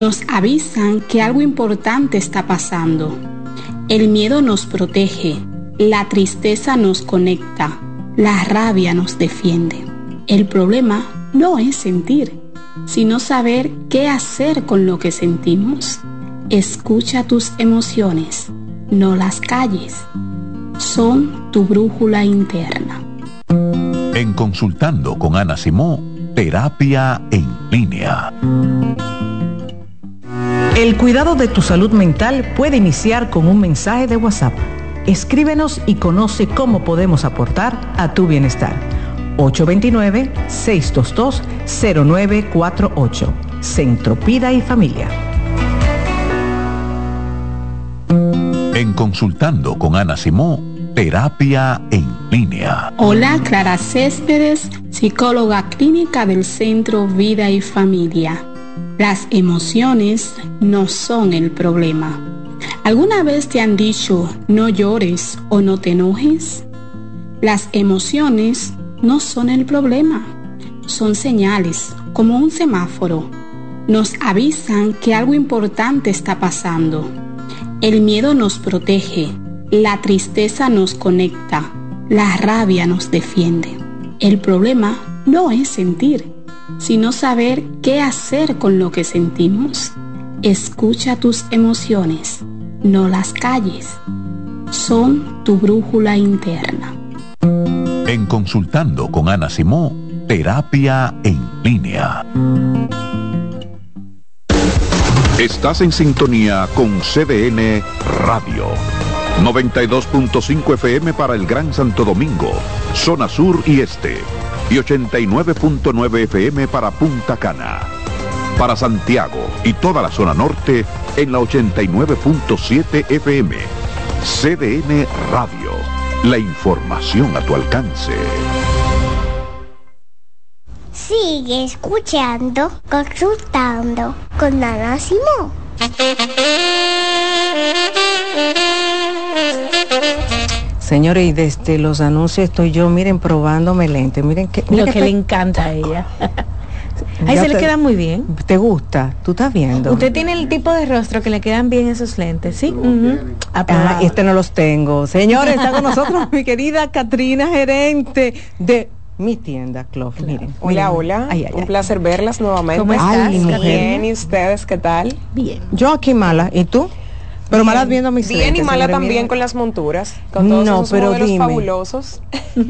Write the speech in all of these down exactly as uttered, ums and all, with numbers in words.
Nos avisan que algo importante está pasando. El miedo nos protege, la tristeza nos conecta, la rabia nos defiende. El problema no es sentir, sino saber qué hacer con lo que sentimos. Escucha tus emociones, no las calles. Son tu brújula interna. En Consultando con Ana Simó, terapia en línea. El cuidado de tu salud mental puede iniciar con un mensaje de WhatsApp. Escríbenos y conoce cómo podemos aportar a tu bienestar. ocho dos nueve, seis dos dos, cero nueve cuatro ocho. Centro Vida y Familia. En Consultando con Ana Simó, terapia en línea. Hola, Clara Céspedes, psicóloga clínica del Centro Vida y Familia. Las emociones no son el problema. ¿Alguna vez te han dicho no llores o no te enojes? Las emociones no son el problema. Son señales, como un semáforo. Nos avisan que algo importante está pasando. El miedo nos protege, la tristeza nos conecta, la rabia nos defiende. El problema no es sentir, sino saber qué hacer con lo que sentimos. Escucha tus emociones, no las calles. Son tu brújula interna. En Consultando con Ana Simó, terapia en línea. Estás en sintonía con C D N Radio. noventa y dos punto cinco F M para el Gran Santo Domingo, zona sur y este. Y ochenta y nueve punto nueve F M para Punta Cana. Para Santiago y toda la zona norte en la ochenta y nueve punto siete F M. C D N Radio. La información a tu alcance. Sigue escuchando, consultando con Ana Simó. Señores, y desde los anuncios estoy yo, miren, probándome lentes. Miren que, lo que, que le encanta a ella. Ahí se te, le queda muy bien. ¿Te gusta? ¿Tú estás viendo? Usted tiene el tipo de rostro que le quedan bien esos lentes, ¿sí? Uh-huh. Ah, este no los tengo. Señores, está con nosotros mi querida Catrina, gerente de mi tienda Clough. Claro. Miren. Hola, miren. hola. Ay, ay, Un ay. placer verlas nuevamente. ¿Cómo estás? Ay, Bien, ¿y ustedes qué tal? Bien. Yo aquí mala, ¿y tú? Pero malas viendo mis Bien lentes, y mala señores, también miren. con las monturas, con todos No, esos pero modelos dime. fabulosos.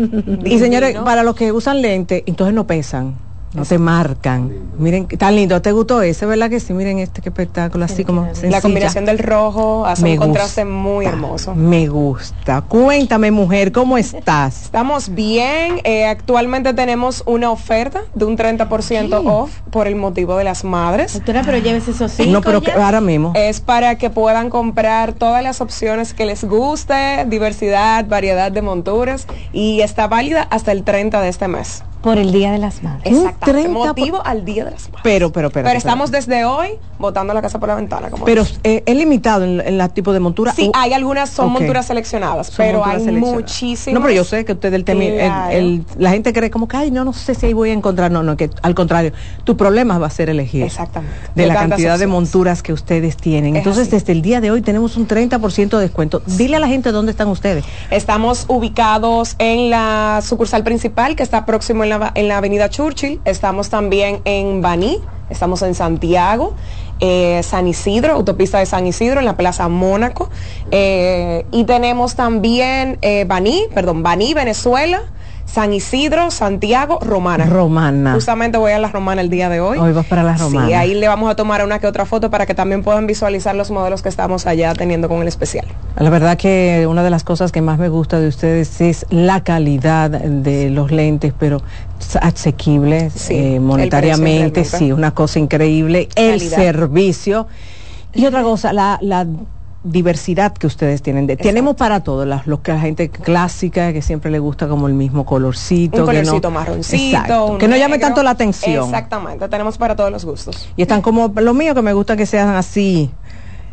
Y señores, para los que usan lentes, entonces no pesan. No te marcan. Miren, tan lindo. ¿Te gustó ese, verdad que sí? Miren este, qué espectáculo, así como sencilla. La combinación del rojo hace Me un contraste gusta, muy hermoso. Me gusta. Cuéntame, mujer, ¿cómo estás? Estamos bien. Eh, actualmente tenemos una oferta de un treinta por ciento Sí. off por el motivo de las madres. Doctora, pero llévese esos cinco. No, pero que, ya. ahora mismo. Es para que puedan comprar todas las opciones que les guste, diversidad, variedad de monturas, y está válida hasta el treinta de este mes. Por el Día de las Madres. Exactamente. treinta por- Motivo al Día de las Madres. Pero, pero, pero. Pero estamos desde hoy botando la casa por la ventana. Como Pero dicen. eh, es limitado en, en la tipo de montura. Sí, o- hay algunas, son Ok. monturas seleccionadas, Son pero monturas hay seleccionadas. muchísimas. No, pero yo sé que usted el tema, el- Claro. el- la gente cree como que, ay, no, no sé si ahí voy a encontrar. No, no, que al contrario, tu problema va a ser elegir. Exactamente. De la tantas cantidad de opciones. monturas que ustedes tienen. Es Entonces, así. desde el día de hoy tenemos un treinta por ciento de descuento. Dile a la gente dónde están ustedes. Estamos ubicados en la sucursal principal, que está próximo en la, en la avenida Churchill. Estamos también en Baní, estamos en Santiago, eh, San Isidro, autopista de San Isidro, en la Plaza Mónaco. Eh, y tenemos también eh, Baní, perdón, Baní, Venezuela, San Isidro, Santiago, Romana. Romana. Justamente voy a la Romana el día de hoy. Hoy vas para la Romana. Sí, ahí le vamos a tomar una que otra foto para que también puedan visualizar los modelos que estamos allá teniendo con el especial. La verdad que una de las cosas que más me gusta de ustedes es la calidad de los lentes, pero asequible, Sí, eh, el monetariamente, precio sí, realmente. una cosa increíble. El Calidad. servicio. Y otra cosa, la, la diversidad que ustedes tienen. De, tenemos para todo, la, lo que la gente clásica, que siempre le gusta como el mismo colorcito. Un que colorcito no, marroncito, exacto, un que no llame negro. tanto la atención. Exactamente, tenemos para todos los gustos. Y están como lo mío, que me gusta que sean así,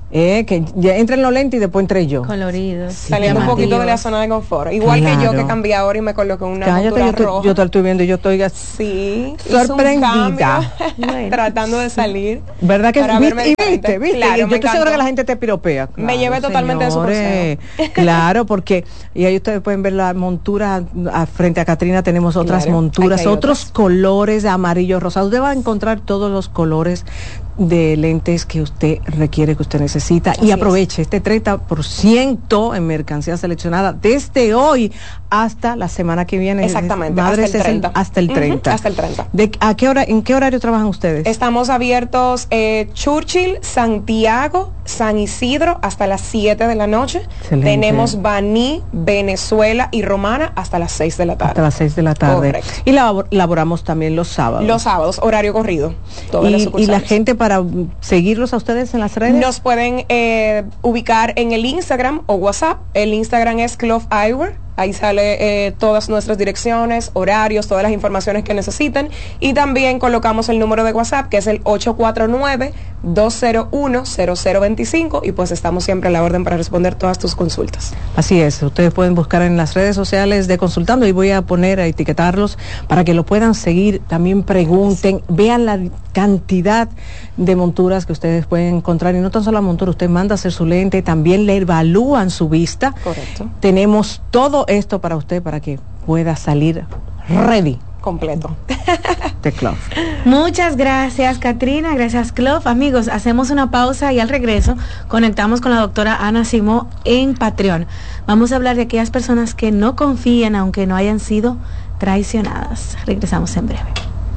Eh, que ya entren los lentes y después entré yo. Coloridos. Sí, saliendo un poquito de la zona de confort. Igual claro. que yo que cambié ahora y me coloqué una Cállate, montura yo te, roja. Yo te lo estoy viendo y yo estoy sí, sorprendida. Bueno. Tratando de salir. ¿Verdad que para viste, y viste, viste? Claro, yo estoy encantó. segura que la gente te piropea. Claro, me llevé totalmente de su consejo. Claro, porque y ahí ustedes pueden ver la montura a, frente a Catrina tenemos otras claro, monturas, otros otras. colores amarillos, rosados. Usted va a encontrar todos los colores de lentes que usted requiere, que usted necesita. Así y aproveche es. este treinta por ciento en mercancía seleccionada desde hoy hasta la semana que viene. Exactamente, Madres, hasta el treinta. Es el, hasta el treinta. Uh-huh, hasta el treinta. ¿De, a qué hora, ¿En qué horario trabajan ustedes? Estamos abiertos eh, Churchill, Santiago, San Isidro hasta las siete de la noche. Excelente. Tenemos Baní, Venezuela y Romana hasta las seis de la tarde. Hasta las seis de la tarde. Correcto. Y labor, laboramos también los sábados. Los sábados, horario corrido. Y, y la gente para seguirlos a ustedes en las redes. Nos pueden eh, ubicar en el Instagram o WhatsApp. El Instagram es Clove Eyewear. Ahí sale eh, todas nuestras direcciones, horarios, todas las informaciones que necesiten. Y también colocamos el número de WhatsApp, que es el ocho cuatro nueve, dos cero uno, cero cero dos cinco. Y pues estamos siempre a la orden para responder todas tus consultas. Así es, ustedes pueden buscar en las redes sociales de Consultando y voy a poner a etiquetarlos para que lo puedan seguir. También pregunten, vean la cantidad de monturas que ustedes pueden encontrar. Y no tan solo la montura, usted manda a hacer su lente, también le evalúan su vista. Correcto. Tenemos todo esto para usted para que pueda salir ready. Completo. De Clove. Muchas gracias, Catrina. Gracias, Clove. Amigos, hacemos una pausa y al regreso conectamos con la doctora Ana Simó en Patreon. Vamos a hablar de aquellas personas que no confían aunque no hayan sido traicionadas. Regresamos en breve.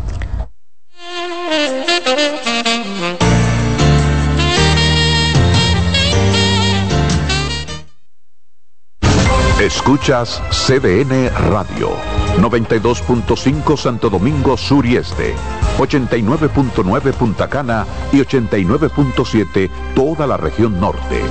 Escuchas C D N Radio, noventa y dos punto cinco Santo Domingo Sur y Este, ochenta y nueve punto nueve Punta Cana y ochenta y nueve punto siete toda la región norte.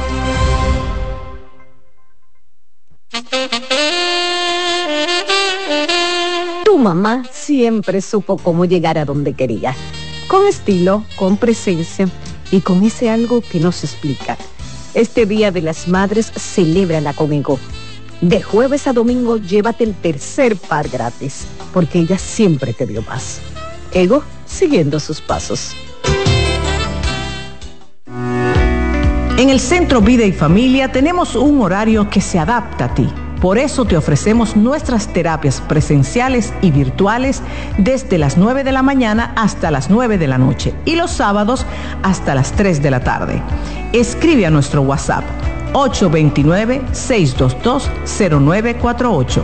Tu mamá siempre supo cómo llegar a donde quería, con estilo, con presencia y con ese algo que no se explica. Este Día de las Madres, celébrala con Ego. De jueves a domingo, llévate el tercer par gratis, porque ella siempre te dio más. Ego, siguiendo sus pasos. En el Centro Vida y Familia tenemos un horario que se adapta a ti. Por eso te ofrecemos nuestras terapias presenciales y virtuales desde las nueve de la mañana hasta las nueve de la noche y los sábados hasta las tres de la tarde. Escribe a nuestro WhatsApp ocho dos nueve, seis dos dos, cero nueve cuatro ocho.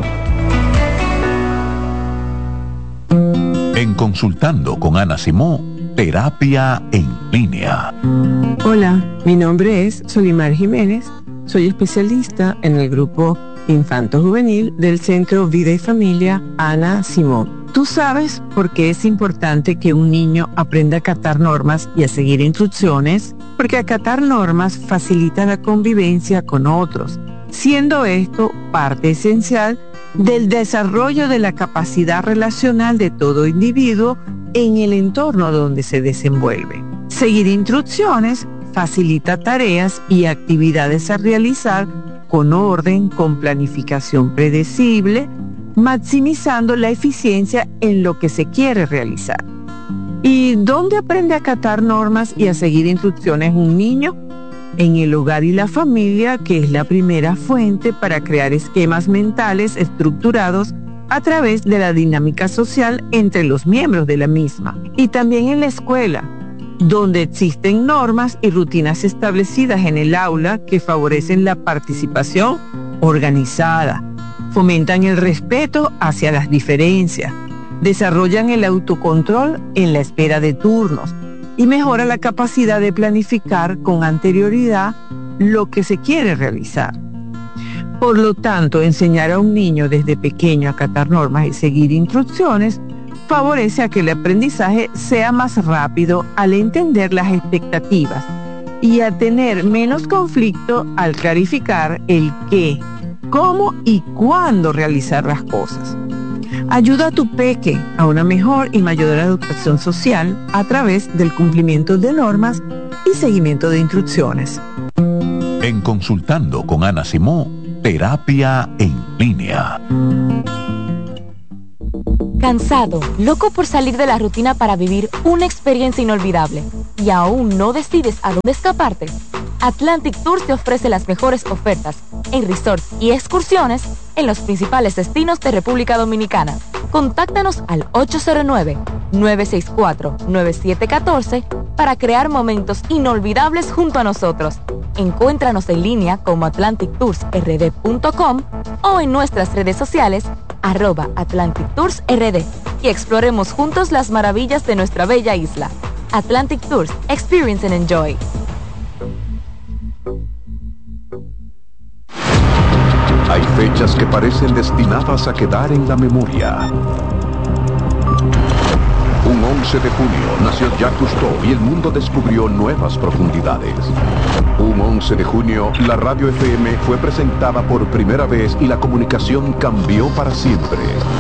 En Consultando con Ana Simó, terapia en línea. Hola, mi nombre es Solimar Jiménez, soy especialista en el grupo Infanto Juvenil del Centro Vida y Familia Ana Simó. Tú sabes por qué es importante que un niño aprenda a acatar normas y a seguir instrucciones, porque acatar normas facilita la convivencia con otros, siendo esto parte esencial del desarrollo de la capacidad relacional de todo individuo en el entorno donde se desenvuelve. Seguir instrucciones facilita tareas y actividades a realizar con orden, con planificación predecible, maximizando la eficiencia en lo que se quiere realizar. ¿Y dónde aprende a acatar normas y a seguir instrucciones un niño? En el hogar y la familia, que es la primera fuente para crear esquemas mentales estructurados a través de la dinámica social entre los miembros de la misma. Y también en la escuela, donde existen normas y rutinas establecidas en el aula que favorecen la participación organizada, fomentan el respeto hacia las diferencias, desarrollan el autocontrol en la espera de turnos y mejora la capacidad de planificar con anterioridad lo que se quiere realizar. Por lo tanto, enseñar a un niño desde pequeño a acatar normas y seguir instrucciones favorece a que el aprendizaje sea más rápido al entender las expectativas y a tener menos conflicto al clarificar el qué, cómo y cuándo realizar las cosas. Ayuda a tu peque a una mejor y mayor educación social a través del cumplimiento de normas y seguimiento de instrucciones. En Consultando con Ana Simó, terapia en línea. Cansado, loco por salir de la rutina para vivir una experiencia inolvidable y aún no decides a dónde escaparte. Atlantic Tours te ofrece las mejores ofertas en resorts y excursiones en los principales destinos de República Dominicana. Contáctanos al ocho cero nueve, nueve seis cuatro, nueve siete uno cuatro para crear momentos inolvidables junto a nosotros. Encuéntranos en línea como atlantic tours r d punto com o en nuestras redes sociales arroba Atlantic Tours R D y exploremos juntos las maravillas de nuestra bella isla. Atlantic Tours, experience and enjoy. Hay fechas que parecen destinadas a quedar en la memoria. Un once de junio nació Jacques Cousteau y el mundo descubrió nuevas profundidades. Un once de junio, la radio F M fue presentada por primera vez y la comunicación cambió para siempre.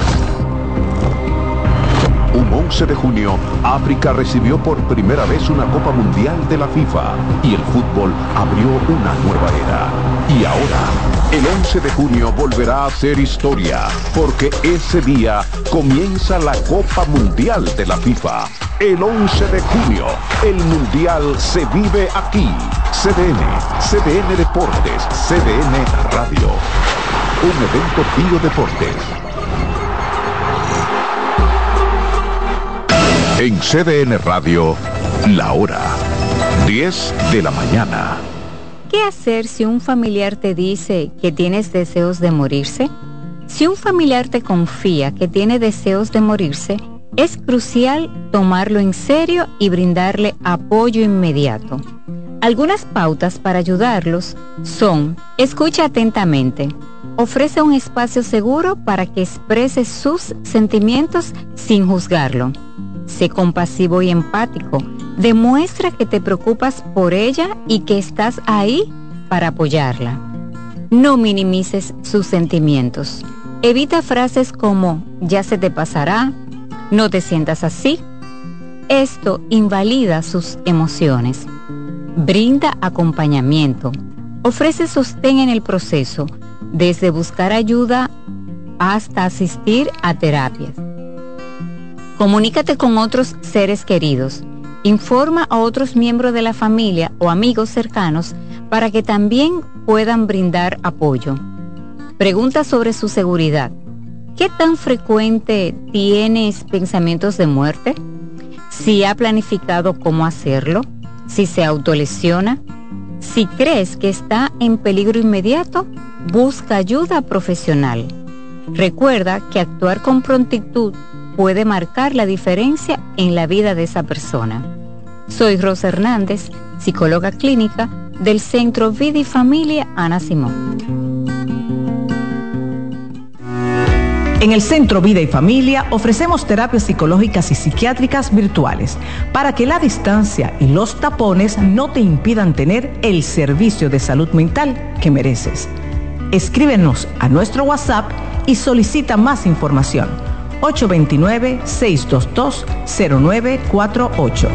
Un once de junio, África recibió por primera vez una Copa Mundial de la FIFA y el fútbol abrió una nueva era. Y ahora, el once de junio volverá a ser historia, porque ese día comienza la Copa Mundial de la FIFA. El once de junio, el Mundial se vive aquí. C D N, C D N Deportes, C D N Radio. Un evento Bio Deportes. En C D N Radio, la hora diez de la mañana. ¿Qué hacer si un familiar te dice que tienes deseos de morirse? Si un familiar te confía que tiene deseos de morirse, es crucial tomarlo en serio y brindarle apoyo inmediato. Algunas pautas para ayudarlos son: escucha atentamente, ofrece un espacio seguro para que exprese sus sentimientos sin juzgarlo. Sé compasivo y empático. Demuestra que te preocupas por ella y que estás ahí para apoyarla. No minimices sus sentimientos. Evita frases como "ya se te pasará", "no te sientas así". Esto invalida sus emociones. Brinda acompañamiento. Ofrece sostén en el proceso, desde buscar ayuda hasta asistir a terapias. Comunícate con otros seres queridos. Informa a otros miembros de la familia o amigos cercanos para que también puedan brindar apoyo. Pregunta sobre su seguridad. ¿Qué tan frecuente tienes pensamientos de muerte? Si ha planificado cómo hacerlo, si se autolesiona, si crees que está en peligro inmediato, busca ayuda profesional. Recuerda que actuar con prontitud puede marcar la diferencia en la vida de esa persona. Soy Rosa Hernández, psicóloga clínica del Centro Vida y Familia Ana Simón. En el Centro Vida y Familia ofrecemos terapias psicológicas y psiquiátricas virtuales para que la distancia y los tapones no te impidan tener el servicio de salud mental que mereces. Escríbenos a nuestro WhatsApp y solicita más información. ocho dos nueve, seis dos dos, cero nueve cuatro ocho.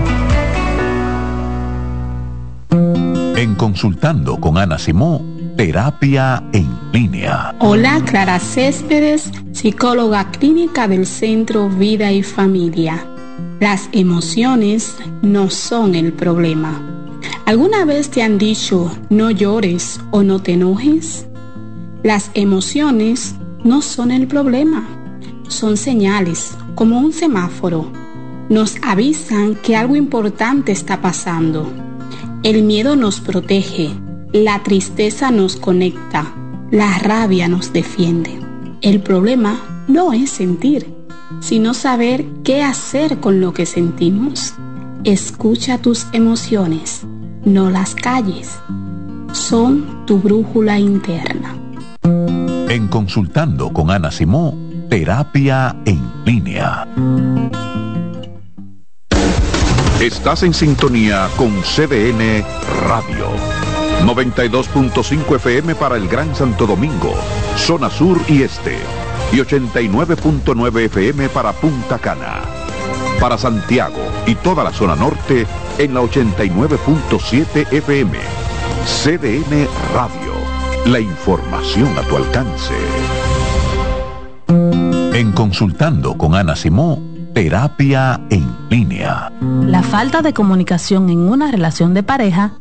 En Consultando con Ana Simó, terapia en línea. Hola, Clara Céspedes, psicóloga clínica del Centro Vida y Familia. Las emociones no son el problema. ¿Alguna vez te han dicho no llores o no te enojes? Las emociones no son el problema. Son señales, como un semáforo. Nos avisan que algo importante está pasando. El miedo nos protege, la tristeza nos conecta, la rabia nos defiende. El problema no es sentir, sino saber qué hacer con lo que sentimos. Escucha tus emociones, no las calles. Son tu brújula interna. En Consultando con Ana Simó, terapia en línea. Estás en sintonía con C D N Radio. noventa y dos punto cinco F M para el Gran Santo Domingo, zona sur y este. Y ochenta y nueve punto nueve F M para Punta Cana. Para Santiago y toda la zona norte en la ochenta y nueve punto siete F M. C D N Radio. La información a tu alcance. En Consultando con Ana Simón, terapia en línea. La falta de comunicación en una relación de pareja